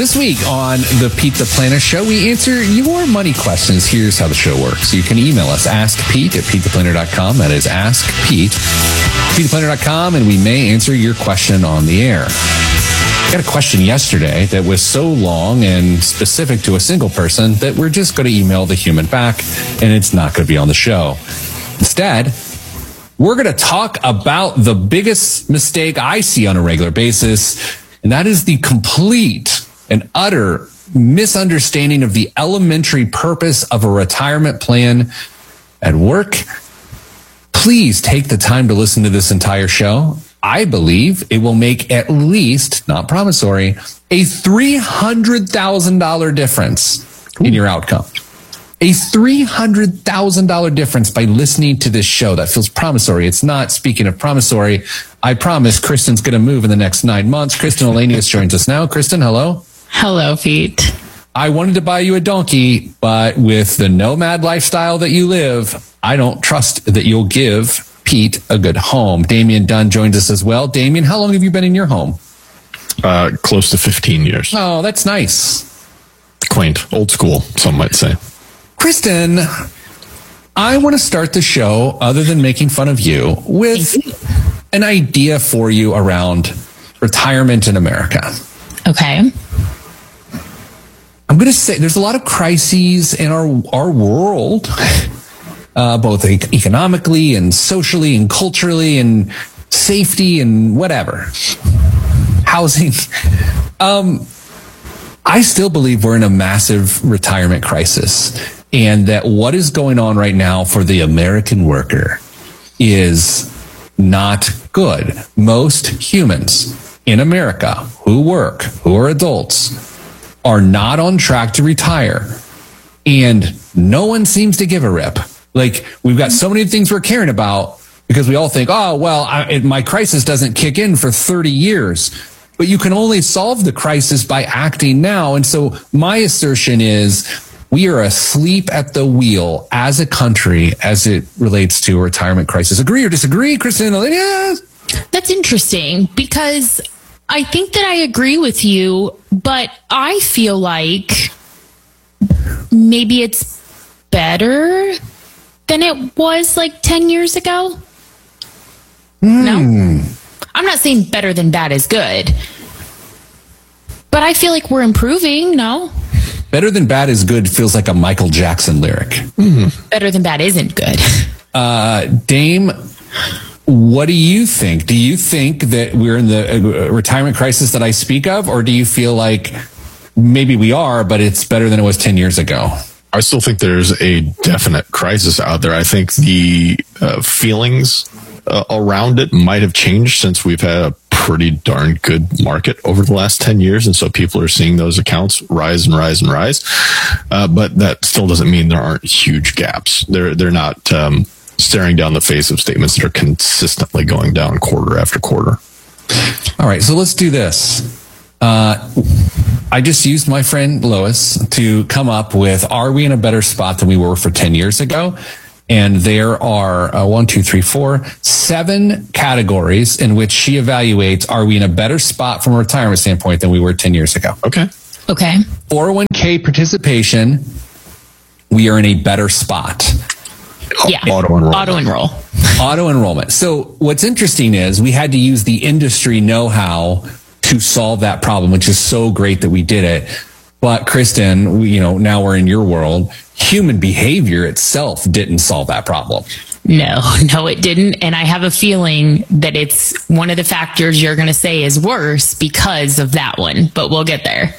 This week on the Pete the Planner Show, we answer your money questions. Here's how the show works. You can email us, askpete@petetheplanner.com. That is askpete, petetheplanner.com, and we may answer your question on the air. I got a question yesterday that was so long and specific to a single person that we're just going to email the human back, and it's not going to be on the show. Instead, we're going to talk about the biggest mistake I see on a regular basis, and that is the complete and utter misunderstanding of the elementary purpose of a retirement plan at work. Please take the time to listen to this entire show. I believe it will make at least, not promissory, a $300,000 difference in your outcome. A $300,000 difference by listening to this show. That feels promissory. It's not. Speaking of promissory, I promise Kristen's going to move in the next 9 months. Kristen Elanius joins us now. Kristen, hello. Hello, Pete. I wanted to buy you a donkey, but with the nomad lifestyle that you live, I don't trust that you'll give Pete a good home. Damian Dunn joins us as well. Damian, how long have you been in your home? Close to 15 years. Oh, that's nice. Quaint, old school, some might say. Kristen, I want to start the show, other than making fun of you, with an idea for you around retirement in America. Okay. I'm going to say there's a lot of crises in our world, both economically and socially and culturally and safety and whatever. Housing. I still believe we're in a massive retirement crisis, and that what is going on right now for the American worker is not good. Most humans in America who work, who are adults, are not on track to retire. And no one seems to give a rip. Like, we've got so many things we're caring about because we all think, oh, well, my crisis doesn't kick in for 30 years. But you can only solve the crisis by acting now. And so my assertion is we are asleep at the wheel as a country as it relates to a retirement crisis. Agree or disagree, Kristen? Yes. That's interesting because I think that I agree with you, but I feel like maybe it's better than it was like 10 years ago. No? I'm not saying better than bad is good, but I feel like we're improving, no? Better than bad is good feels like a Michael Jackson lyric. Better than bad isn't good. Dame, what do you think? Do you think that we're in the retirement crisis that I speak of, or do you feel like maybe we are, but it's better than it was 10 years ago? I still think there's a definite crisis out there. I think the feelings around it might have changed since we've had a pretty darn good market over the last 10 years. And so people are seeing those accounts rise and rise and rise. But that still doesn't mean there aren't huge gaps. They're not staring down the face of statements that are consistently going down quarter after quarter. All right, so let's do this. I just used my friend Lois to come up with, are we in a better spot than we were for 10 years ago? And there are 7 categories in which she evaluates, are we in a better spot from a retirement standpoint than we were 10 years ago? Okay. 401k participation, we are in a better spot. Yeah. Auto enrollment. So what's interesting is we had to use the industry know-how to solve that problem, which is so great that we did it. But Kristen, now we're in your world. Human behavior itself didn't solve that problem. No, it didn't. And I have a feeling that it's one of the factors you're going to say is worse because of that one, but we'll get there.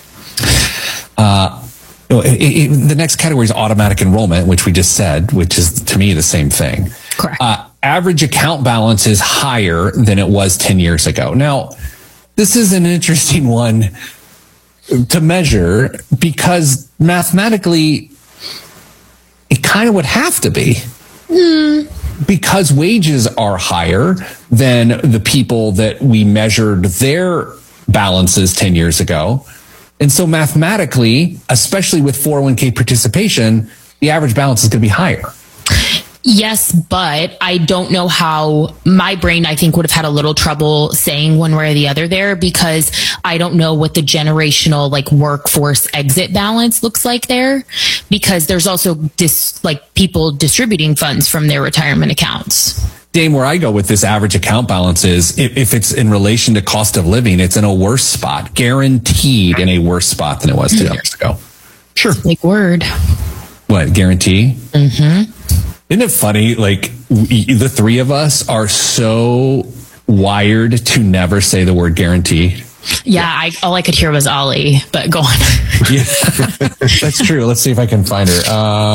The next category is automatic enrollment, which we just said, which is to me the same thing. Correct. Average account balance is higher than it was 10 years ago. Now, this is an interesting one to measure because mathematically it kind of would have to be because wages are higher than the people that we measured their balances 10 years ago. And so mathematically, especially with 401k participation, the average balance is going to be higher. Yes, but I don't know how my brain, I think, would have had a little trouble saying one way or the other there, because I don't know what the generational like workforce exit balance looks like there, because there's also people distributing funds from their retirement accounts. Dame, where I go with this average account balance is if it's in relation to cost of living, it's in a worse spot, guaranteed in a worse spot than it was 2 years ago. Sure. Like word. What, guarantee? Mm-hmm. Isn't it funny? Like the three of us are so wired to never say the word guarantee. Yeah, all I could hear was Ollie, but go on. Yeah, that's true. Let's see if I can find her.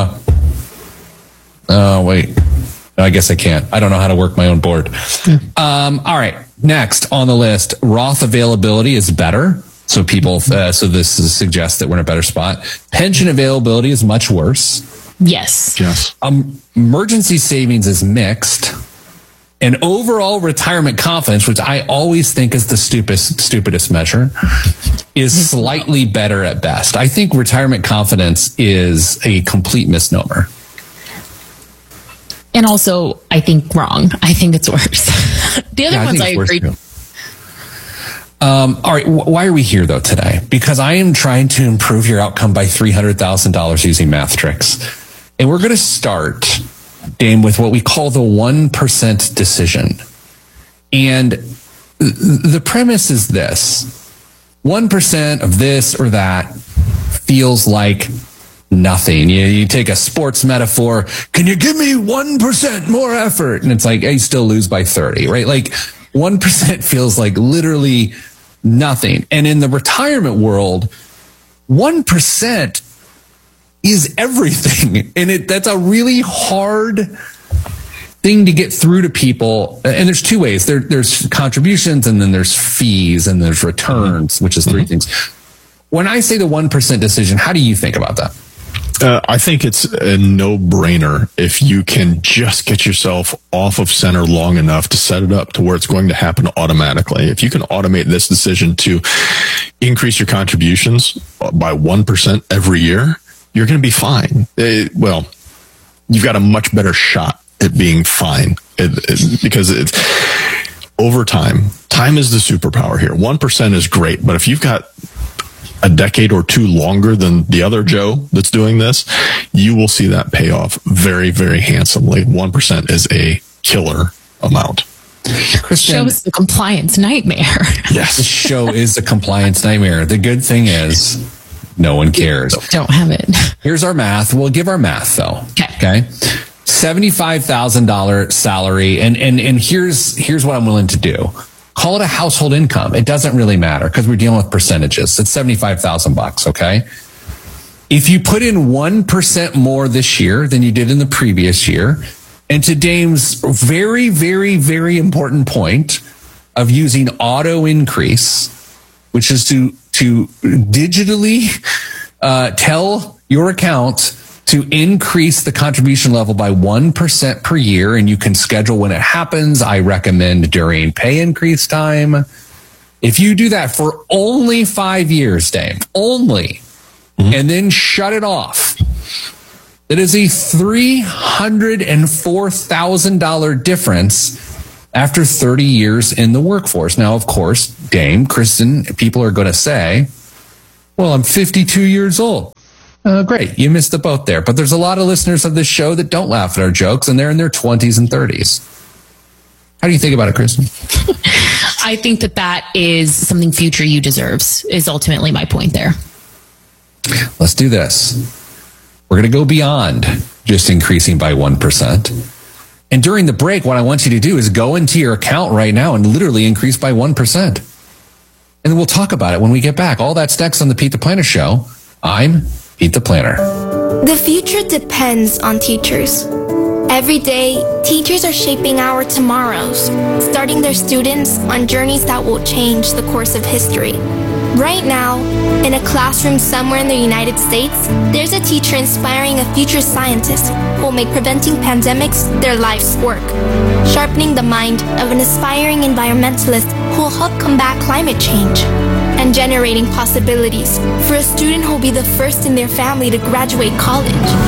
Oh, wait. No, I guess I can't. I don't know how to work my own board. All right. Next on the list, Roth availability is better. So people, so this suggests that we're in a better spot. Pension availability is much worse. Yes. Emergency savings is mixed. And overall retirement confidence, which I always think is the stupidest measure, is slightly better at best. I think retirement confidence is a complete misnomer. And also, I think wrong. I think it's worse. The other ones I agree. All right. Why are we here though today? Because I am trying to improve your outcome by $300,000 using math tricks. And we're going to start, Dame, with what we call the 1% decision. And the premise is this: 1% of this or that feels like nothing. You take a sports metaphor. Can you give me 1% more effort? And it's like, you still lose by 30, right? Like 1% feels like literally nothing. And in the retirement world, 1% is everything. And that's a really hard thing to get through to people. And there's two ways. There's contributions, and then there's fees, and there's returns, which is three things. When I say the 1% decision, how do you think about that? I think it's a no-brainer if you can just get yourself off of center long enough to set it up to where it's going to happen automatically. If you can automate this decision to increase your contributions by 1% every year, you're going to be fine. Well, you've got a much better shot at being fine because it's over time. Time is the superpower here. 1% is great, but if you've got a decade or two longer than the other Joe that's doing this, you will see that pay off very, very handsomely. 1% is a killer amount. Kristen, show is the compliance nightmare. Yes, the show is a compliance nightmare. The good thing is no one cares. Don't have it. Here's our math. We'll give our math though. Okay. $75,000 salary. And here's what I'm willing to do. Call it a household income. It doesn't really matter because we're dealing with percentages. It's $75,000. Okay. If you put in 1% more this year than you did in the previous year, and to Dame's very, very, very important point of using auto increase, which is to digitally tell your account to increase the contribution level by 1% per year, and you can schedule when it happens. I recommend during pay increase time. If you do that for only 5 years, Dave, and then shut it off, that is a $304,000 difference after 30 years in the workforce. Now, of course, Dame, Kristen, people are going to say, well, I'm 52 years old. Great. You missed the boat there. But there's a lot of listeners of this show that don't laugh at our jokes, and they're in their 20s and 30s. How do you think about it, Kristen? I think that is something future you deserves, is ultimately my point there. Let's do this. We're going to go beyond just increasing by 1%. And during the break, what I want you to do is go into your account right now and literally increase by 1%. And then we'll talk about it when we get back. All that's next on the Pete the Planner Show. I'm Pete the Planner. The future depends on teachers. Every day, teachers are shaping our tomorrows, starting their students on journeys that will change the course of history. Right now, in a classroom somewhere in the United States, there's a teacher inspiring a future scientist who will make preventing pandemics their life's work, sharpening the mind of an aspiring environmentalist who will help combat climate change, and generating possibilities for a student who will be the first in their family to graduate college.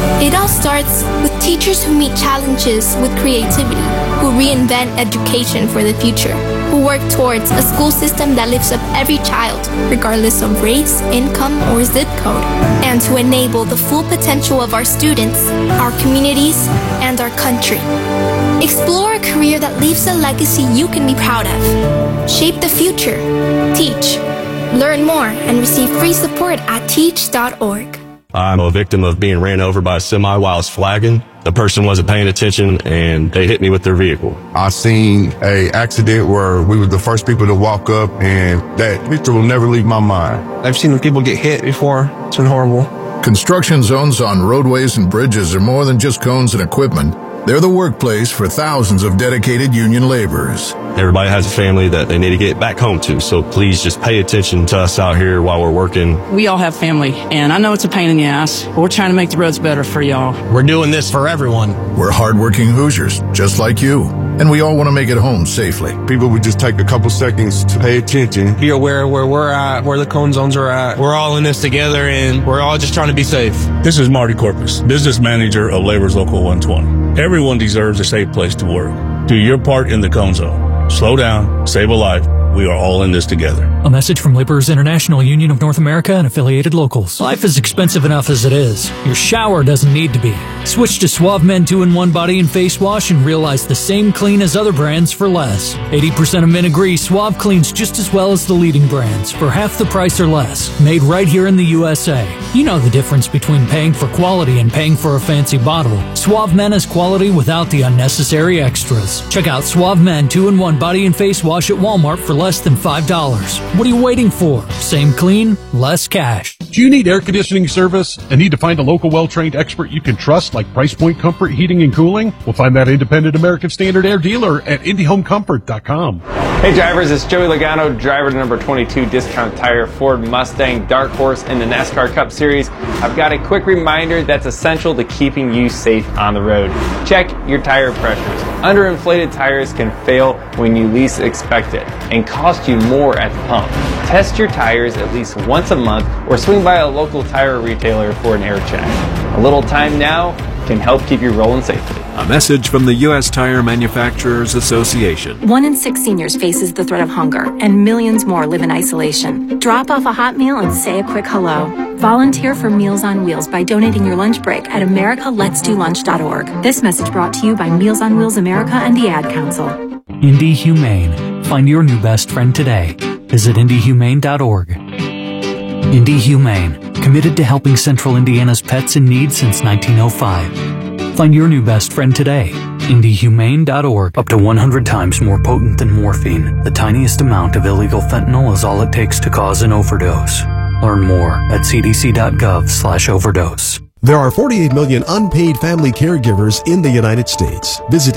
It all starts with teachers who meet challenges with creativity, who reinvent education for the future, who work towards a school system that lifts up every child, regardless of race, income, or zip code, and to enable the full potential of our students, our communities, and our country. Explore a career that leaves a legacy you can be proud of. Shape the future. Teach. Learn more and receive free support at teach.org. I'm a victim of being ran over by a semi while I was flagging. The person wasn't paying attention and they hit me with their vehicle. I seen a accident where we were the first people to walk up, and that picture will never leave my mind. I've seen people get hit before. It's been horrible. Construction zones on roadways and bridges are more than just cones and equipment. They're the workplace for thousands of dedicated union laborers. Everybody has a family that they need to get back home to, so please just pay attention to us out here while we're working. We all have family, and I know it's a pain in the ass, but we're trying to make the roads better for y'all. We're doing this for everyone. We're hardworking Hoosiers, just like you, and we all want to make it home safely. People would just take a couple seconds to pay attention. Be aware of where we're at, where the cone zones are at. We're all in this together, and we're all just trying to be safe. This is Marty Corpus, business manager of Labor's Local 120. Everyone deserves a safe place to work. Do your part in the cone zone. Slow down, save a life. We are all in this together. A message from Laborers International Union of North America and affiliated locals. Life is expensive enough as it is. Your shower doesn't need to be. Switch to Suave Men 2-in-1 Body and Face Wash and realize the same clean as other brands for less. 80% of men agree Suave cleans just as well as the leading brands for half the price or less. Made right here in the USA. You know the difference between paying for quality and paying for a fancy bottle. Suave Men is quality without the unnecessary extras. Check out Suave Men 2-in-1 Body and Face Wash at Walmart for less than $5. What are you waiting for? Same clean, less cash. Do you need air conditioning service and need to find a local well-trained expert you can trust like Price Point Comfort Heating and Cooling? We'll find that independent American Standard Air dealer at IndyHomeComfort.com. Hey drivers, it's Joey Logano, driver to number 22 Discount Tire Ford Mustang Dark Horse in the NASCAR Cup Series. I've got a quick reminder that's essential to keeping you safe on the road. Check your tire pressures. Underinflated tires can fail when you least expect it and cost you more at the pump. Test your tires at least once a month or swing by a local tire retailer for an air check. A little time now can help keep you rolling safely. A message from the U.S. Tire Manufacturers Association. 1 in 6 seniors faces the threat of hunger, and millions more live in isolation. Drop off a hot meal and say a quick hello. Volunteer for Meals on Wheels by donating your lunch break at americaletsdolunch.org. This message brought to you by Meals on Wheels America and the Ad Council. Indy Humane. Find your new best friend today. Visit indyhumane.org. Indy Humane. Committed to helping Central Indiana's pets in need since 1905. Find your new best friend today. IndyHumane.org. Up to 100 times more potent than morphine, the tiniest amount of illegal fentanyl is all it takes to cause an overdose. Learn more at cdc.gov/overdose. There are 48 million unpaid family caregivers in the United States. Visit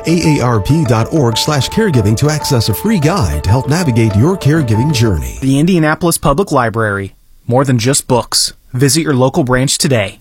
aarp.org/caregiving to access a free guide to help navigate your caregiving journey. The Indianapolis Public Library. More than just books. Visit your local branch today.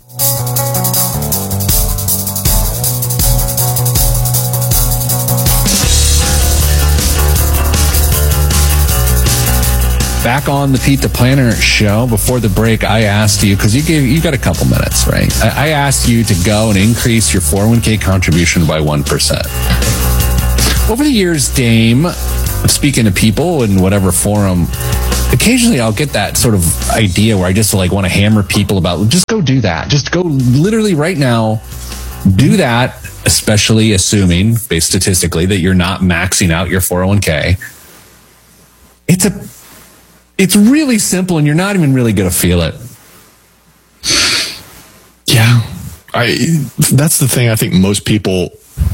Back on the Pete the Planner show. Before the break, I asked you, because you got a couple minutes, right? I asked you to go and increase your 401k contribution by 1%. Over the years, Dame, speaking to people in whatever forum, occasionally I'll get that sort of idea where I just want to hammer people about, just go do that. Just go literally right now, do that, especially assuming, based statistically, that you're not maxing out your 401k. It's really simple, and you're not even really going to feel it. Yeah. That's the thing I think most people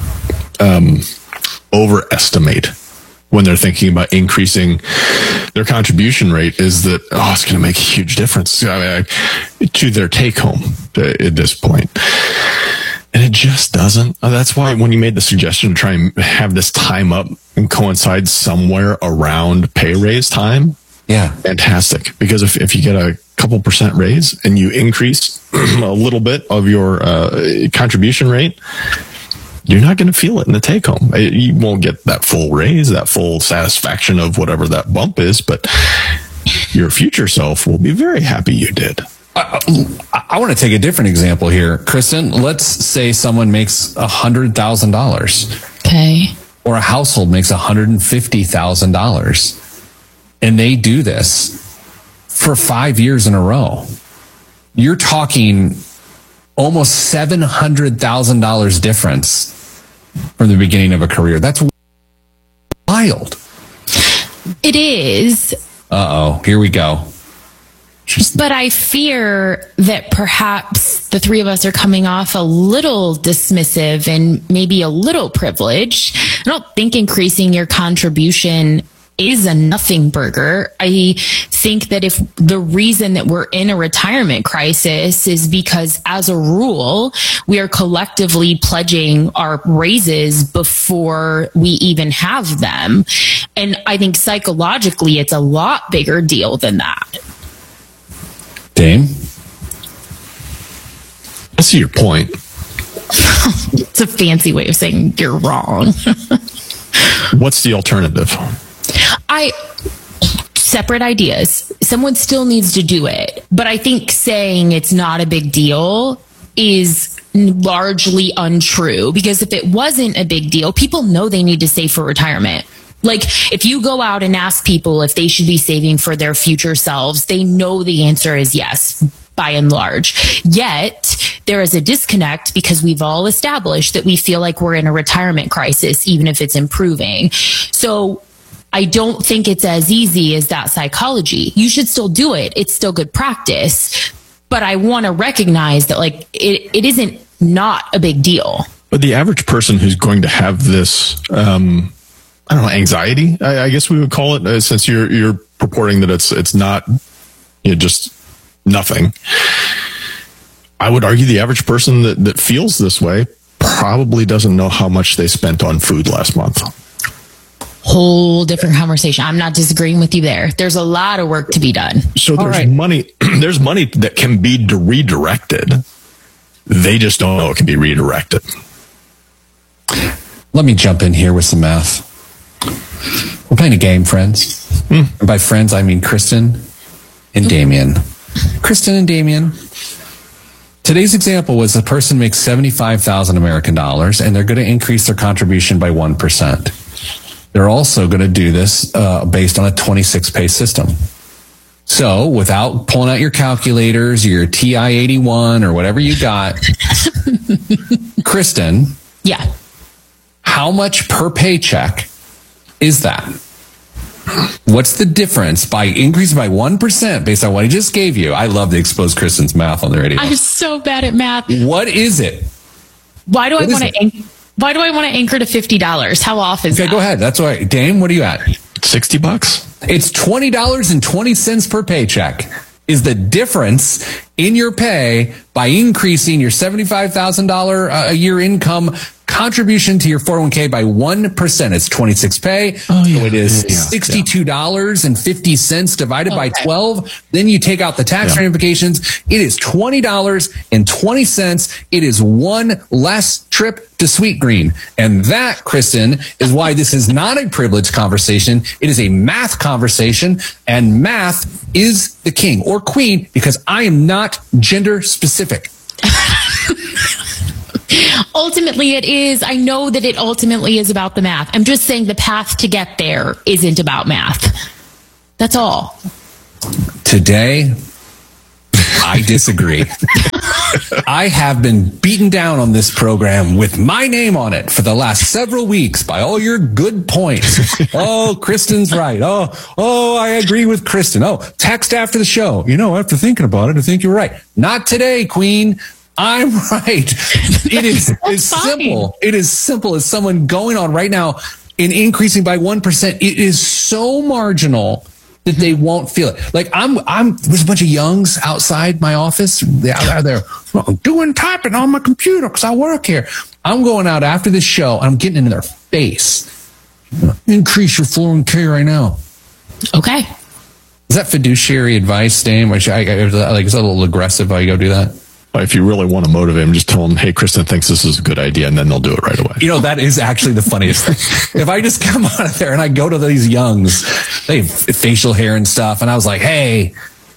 overestimate when they're thinking about increasing their contribution rate, is that, it's going to make a huge difference to their take home at this point. And it just doesn't. That's why when you made the suggestion to try and have this time up and coincide somewhere around pay raise time, yeah, fantastic. Because if you get a couple percent raise and you increase a little bit of your contribution rate, you're not going to feel it in the take home. You won't get that full raise, that full satisfaction of whatever that bump is, but your future self will be very happy you did. I want to take a different example here. Kristen, let's say someone makes $100,000. Okay. Or a household makes $150,000. And they do this for 5 years in a row. You're talking almost $700,000 difference from the beginning of a career. That's wild. It is. Uh-oh, here we go. But I fear that perhaps the three of us are coming off a little dismissive and maybe a little privileged. I don't think increasing your contribution is a nothing burger. I think that if the reason that we're in a retirement crisis is because, as a rule, we are collectively pledging our raises before we even have them. And I think psychologically, it's a lot bigger deal than that. Dame? I see your point. It's a fancy way of saying you're wrong. What's the alternative? Separate ideas. Someone still needs to do it. But I think saying it's not a big deal is largely untrue, because if it wasn't a big deal, people know they need to save for retirement. Like, if you go out and ask people if they should be saving for their future selves, they know the answer is yes, by and large. Yet, there is a disconnect because we've all established that we feel like we're in a retirement crisis, even if it's improving. So I don't think it's as easy as that psychology. You should still do it. It's still good practice. But I want to recognize that, like, it isn't not a big deal. But the average person who's going to have this, I don't know, anxiety, I guess we would call it, since you're purporting that it's not, just nothing. I would argue the average person that feels this way probably doesn't know how much they spent on food last month. Whole different conversation. I'm not disagreeing with you there. There's a lot of work to be done. So there's money, there's money that can be redirected. They just don't know it can be redirected. Let me jump in here with some math. We're playing a game, friends. And by friends, I mean Kristen and Damien. Kristen and Damien. Today's example was a person makes 75,000 American dollars, and they're going to increase their contribution by 1%. They're also going to do this based on a 26-pay system. So, without pulling out your calculators, your TI-81, or whatever you got, Kristen. Yeah. How much per paycheck is that? What's the difference by increasing by 1% based on what I just gave you? I love to expose Kristen's math on the radio. I'm so bad at math. What is it? Why do I want to anchor to $50? How off is that? Okay, go ahead. That's right. Dame, what are you at? $60. It's $20.20 per paycheck is the difference in your pay by increasing your $75,000 a year income contribution to your 401k by 1%. It's 26 pay. So it is $62.50 divided by 12. Then you take out the tax ramifications. It is $20.20. It is one less trip to Sweet Green. And that, Kristen, is why this is not a privileged conversation. It is a math conversation, and math is the king or queen, because I am not gender specific. Ultimately, it is. I know that it ultimately is about the math. I'm just saying the path to get there isn't about math. That's all. Today, I disagree. I have been beaten down on this program with my name on it for the last several weeks by all your good points. Oh, Kristen's right. Oh, I agree with Kristen. Oh, text after the show. After thinking about it, I think you're right. Not today, Queen. I'm right. It is as simple. It is simple as someone going on right now and increasing by 1%. It is so marginal that they won't feel it. Like there's a bunch of youngs outside my office. They're out there doing typing on my computer because I work here. I'm going out after this show. I'm getting into their face. Increase your 401k right now. Okay. Is that fiduciary advice, Dame? Is that a little aggressive how you go do that? If you really want to motivate them, just tell them, hey, Kristen thinks this is a good idea, and then they'll do it right away. That is actually the funniest thing. If I just come out of there and I go to these youngs, they have facial hair and stuff, and I was like, hey,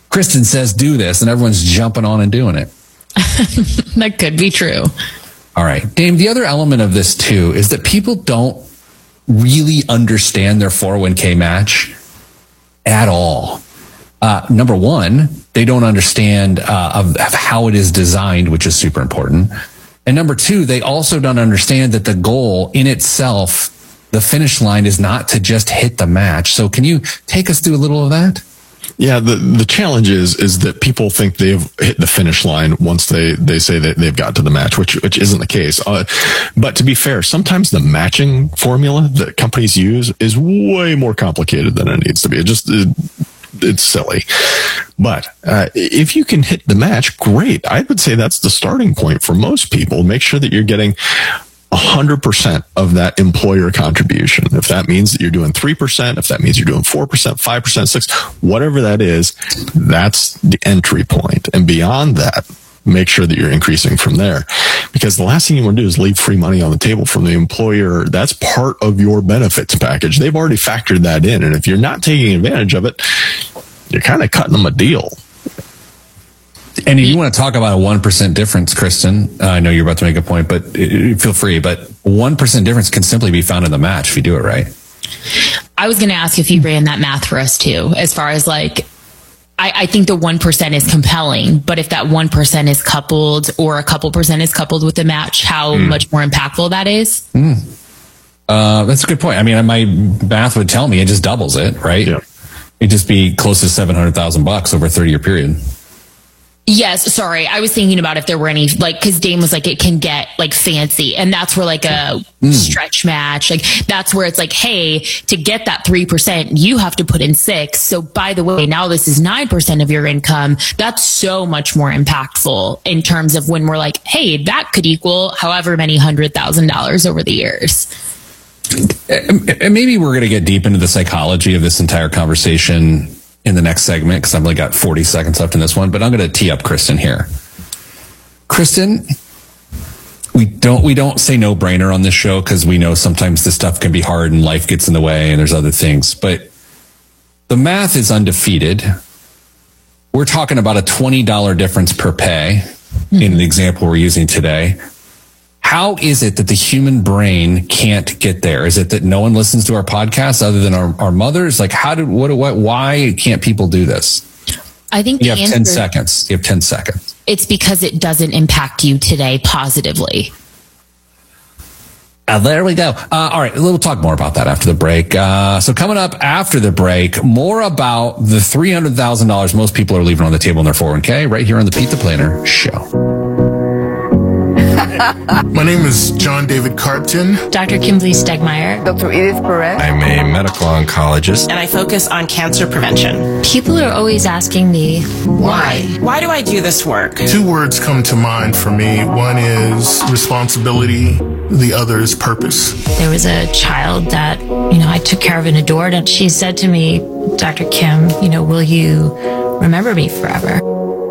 Kristen says, do this, and everyone's jumping on and doing it. That could be true. All right. Dame, the other element of this, too, is that people don't really understand their 401k match at all. Number one, they don't understand of how it is designed, which is super important. And number two, they also don't understand that the goal in itself, the finish line, is not to just hit the match. So can you take us through a little of that? Yeah, the challenge is that people think they've hit the finish line once they say that they've got to the match, which isn't the case. But to be fair, sometimes the matching formula that companies use is way more complicated than it needs to be. It's silly. But if you can hit the match, great. I would say that's the starting point for most people. Make sure that you're getting 100% of that employer contribution. If that means that you're doing 3%, if that means you're doing 4%, 5%, 6%, whatever that is, that's the entry point. And beyond that, make sure that you're increasing from there. Because the last thing you want to do is leave free money on the table from the employer. That's part of your benefits package. They've already factored that in. And if you're not taking advantage of it, you're kind of cutting them a deal. And if you want to talk about a 1% difference, Kristen, I know you're about to make a point, but feel free. But 1% difference can simply be found in the match if you do it right. I was going to ask if you ran that math for us too, as far as like, I think the 1% is compelling, but if that 1% is coupled or a couple percent is coupled with the match, how much more impactful that is? That's a good point. I mean, my math would tell me it just doubles it, right? Yeah. It'd just be close to $700,000 over a 30-year period. Yes, sorry. I was thinking about if there were any, like, because Dame was like, it can get like fancy, and that's where like a stretch match, like that's where it's like, hey, to get that 3%, you have to put in 6%. So by the way, now this is 9% of your income. That's so much more impactful in terms of when we're like, hey, that could equal however many $100,000 over the years. And maybe we're going to get deep into the psychology of this entire conversation in the next segment, because I've only got 40 seconds left in this one, but I'm going to tee up Kristen here. Kristen, we don't say no brainer on this show because we know sometimes this stuff can be hard and life gets in the way and there's other things, but the math is undefeated. We're talking about a $20 difference per pay in the example we're using today. How is it that the human brain can't get there? Is it that no one listens to our podcast other than our mothers? Like, why can't people do this? I think you have 10 seconds. You have 10 seconds. It's because it doesn't impact you today positively. There we go. All right. We'll talk more about that after the break. So coming up after the break, more about the $300,000 most people are leaving on the table in their 401k right here on the Pete the Planner Show. My name is John David Carpton. Dr. Kimberly Stegmeyer. Dr. Edith Perez. I'm a medical oncologist. And I focus on cancer prevention. People are always asking me, why? Why do I do this work? 2 words come to mind for me. One is responsibility. The other is purpose. There was a child that, I took care of and adored, and she said to me, Dr. Kim, will you remember me forever?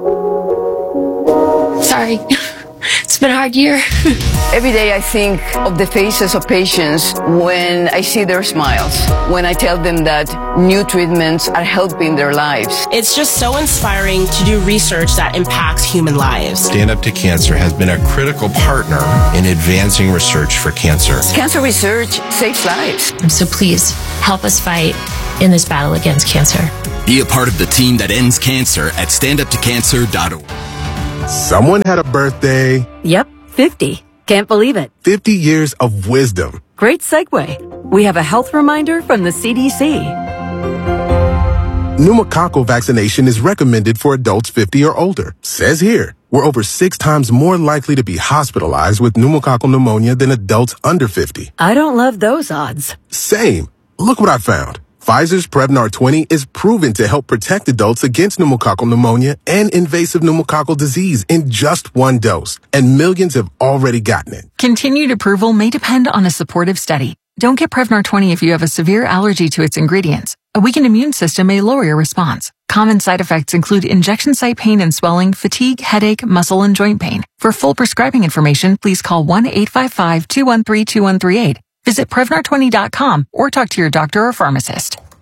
Sorry. It's been a hard year. Every day I think of the faces of patients when I see their smiles, when I tell them that new treatments are helping their lives. It's just so inspiring to do research that impacts human lives. Stand Up to Cancer has been a critical partner in advancing research for cancer. Cancer research saves lives. So please help us fight in this battle against cancer. Be a part of the team that ends cancer at standuptocancer.org. Someone had a birthday. Yep, 50. Can't believe it. 50 years of wisdom. Great segue. We have a health reminder from the CDC. Pneumococcal vaccination is recommended for adults 50 or older. Says here, we're over 6 times more likely to be hospitalized with pneumococcal pneumonia than adults under 50. I don't love those odds. Same. Look what I found. Pfizer's Prevnar 20 is proven to help protect adults against pneumococcal pneumonia and invasive pneumococcal disease in just 1 dose, and millions have already gotten it. Continued approval may depend on a supportive study. Don't get Prevnar 20 if you have a severe allergy to its ingredients. A weakened immune system may lower your response. Common side effects include injection site pain and swelling, fatigue, headache, muscle, and joint pain. For full prescribing information, please call 1-855-213-2138. Visit Prevnar20.com or talk to your doctor or pharmacist.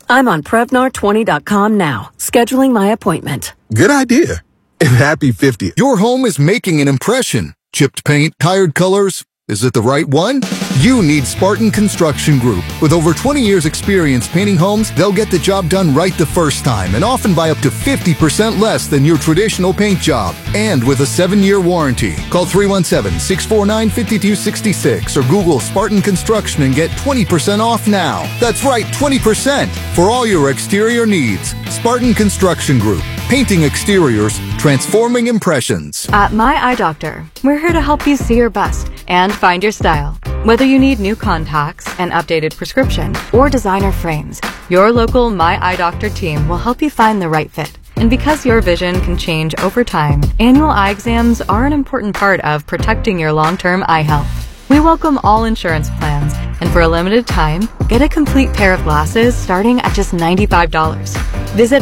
I'm on Prevnar20.com now, scheduling my appointment. Good idea. And happy 50th. Your home is making an impression. Chipped paint, tired colors. Is it the right one? You need Spartan Construction Group. With over 20 years experience painting homes, they'll get the job done right the first time and often by up to 50% less than your traditional paint job. And with a 7-year warranty. Call 317-649-5266 or Google Spartan Construction and get 20% off now. That's right, 20% for all your exterior needs. Spartan Construction Group. Painting exteriors, transforming impressions. At My Eye Doctor, we're here to help you see your best and find your style. Whether you need new contacts, an updated prescription, or designer frames, your local My Eye Doctor team will help you find the right fit. And because your vision can change over time, annual eye exams are an important part of protecting your long-term eye health. We welcome all insurance plans, and for a limited time, get a complete pair of glasses starting at just $95. Visit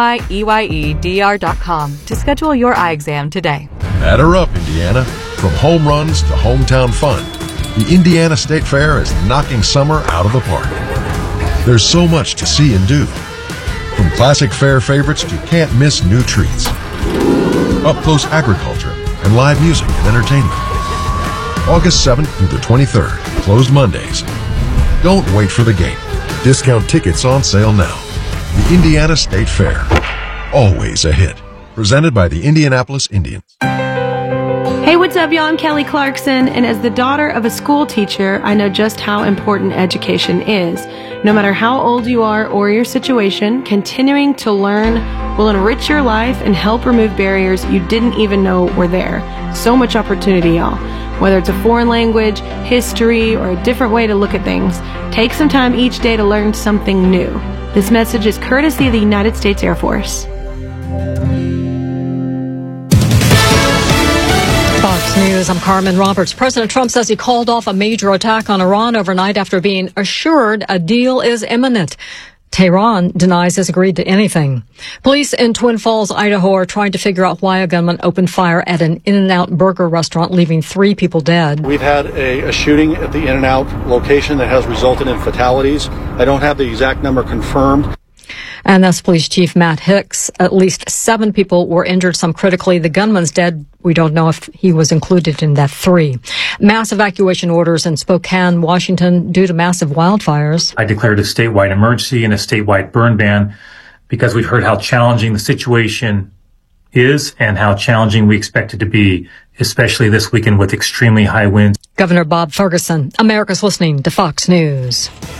MYEYEDR.com to schedule your eye exam today. Batter up, Indiana. From home runs to hometown fun, the Indiana State Fair is knocking summer out of the park. There's so much to see and do. From classic fair favorites to can't-miss new treats. Up-close agriculture and live music and entertainment. August 7th through the 23rd, closed Mondays. Don't wait for the gate. Discount tickets on sale now. The Indiana State Fair. Always a hit. Presented by the Indianapolis Indians. Hey, what's up, y'all? I'm Kelly Clarkson, and as the daughter of a school teacher, I know just how important education is. No matter how old you are or your situation, continuing to learn will enrich your life and help remove barriers you didn't even know were there. So much opportunity, y'all. Whether it's a foreign language, history, or a different way to look at things, take some time each day to learn something new. This message is courtesy of the United States Air Force. Fox News, I'm Carmen Roberts. President Trump says he called off a major attack on Iran overnight after being assured a deal is imminent. Tehran denies it's agreed to anything. Police in Twin Falls, Idaho are trying to figure out why a gunman opened fire at an In-N-Out burger restaurant, leaving 3 people dead. We've had a shooting at the In-N-Out location that has resulted in fatalities. I don't have the exact number confirmed. And that's Police Chief Matt Hicks. At least 7 people were injured, some critically. The gunman's dead. We don't know if he was included in that 3. Mass evacuation orders in Spokane, Washington, due to massive wildfires. I declared a statewide emergency and a statewide burn ban because we've heard how challenging the situation is and how challenging we expect it to be, especially this weekend with extremely high winds. Governor Bob Ferguson, America's listening to Fox News.